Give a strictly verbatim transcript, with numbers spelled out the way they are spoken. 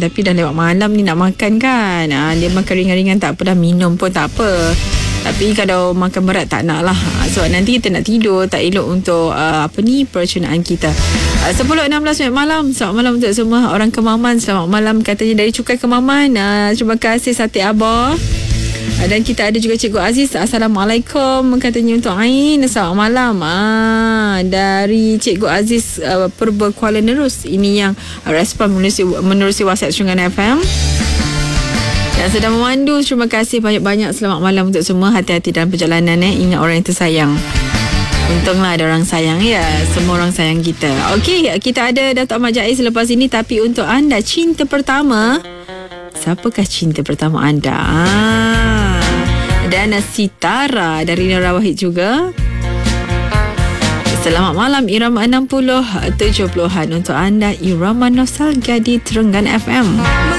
Tapi dah lewat malam ni nak makan kan. Ha, dia makan ringan-ringan tak apa, dah minum pun tak apa. Tapi kalau makan berat tak nak lah. Sebab nanti kita nak tidur, tak elok untuk uh, apa ni pencernaan kita. uh, sepuluh enam belas minit malam. Selamat malam untuk semua orang Kemaman. Selamat malam katanya dari Cukai Kemaman. uh, Terima kasih Sate Abah. uh, Dan kita ada juga Cikgu Aziz. Assalamualaikum katanya untuk Ain. Selamat malam. uh, Dari Cikgu Aziz uh, Purba Kuala Nerus. Ini yang uh, respon menerusi, menerusi WhatsApp Shungan F M yang sedang memandu. Terima kasih banyak-banyak. Selamat malam untuk semua. Hati-hati dalam perjalanan eh. Ingat orang yang tersayang. Untunglah ada orang sayang ya. Semua orang sayang kita. Okey, kita ada Datuk Ahmad Jaiz selepas ini. Tapi untuk anda, cinta pertama, siapakah cinta pertama anda? Ah, dan Sitara dari Nara Wahid juga. Selamat malam. Irama enam puluh tujuh puluhan untuk anda. Irama Nostalgia di Terengganu F M.